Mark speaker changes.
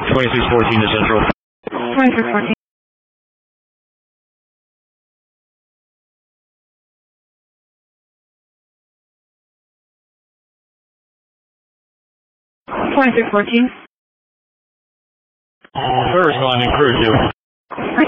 Speaker 1: 2614 to Central.
Speaker 2: 2614.
Speaker 1: First line and crew 2.